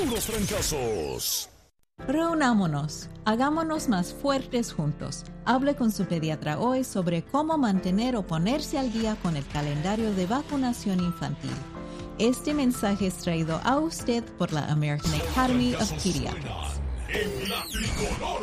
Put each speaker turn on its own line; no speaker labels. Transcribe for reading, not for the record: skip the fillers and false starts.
puros trancazos.
Reunámonos, hagámonos más fuertes juntos. Hable con su pediatra hoy sobre cómo mantener o ponerse al día con el calendario de vacunación infantil. Este mensaje es traído a usted por la American Academy of Pediatrics.